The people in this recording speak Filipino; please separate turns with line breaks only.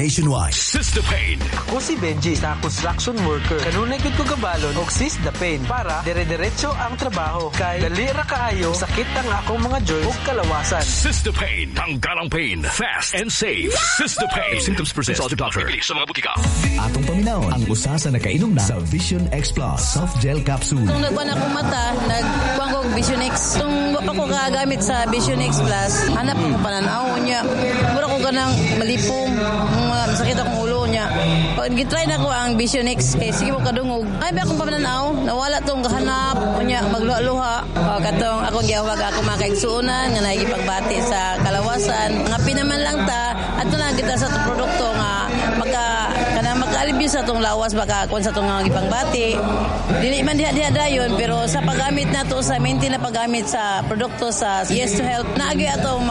nationwide.
Sistapain.
Ako si Benji, sa construction worker. Kanunay gud ko kabalon og Sistapain para dire-diretso ang trabaho. Kay dali ra kaayo sakit ang akong mga joints ug kalawasan.
Sistapain. Tanggalang pain. Fast and safe. Sistapain. Symptoms present. Consult your doctor. Bibili sa mga butika.
Atong paminawon ang usa sa nakainom na sa Vision X Plus Soft Gel Capsule.
Kung nagkuhan akong mata, nagkuhan ko Vision X. Kung wapa ko kagamit sa Vision X Plus, hanap ko pananaw niya. Mura ko ganang malipong, masakit akong ulo niya. Pag gitry na ko ang Vision X, kaya sige mo kadungog. Ay ba akong pananaw, nawala tong kahanap, niya magluha-luha. Katong akong giyawag ako makaigsuunan, nga nagipagbati sa kalawasan. Nga pinaman lang ta, ato na kita sa produkto nga maka-alibyo sa itong lawas, baka kung sa itong gipangbati. Dili man diha-diha dayon, pero sa paggamit na to, sa maintain na paggamit sa produkto sa Yes to Health, naagi atong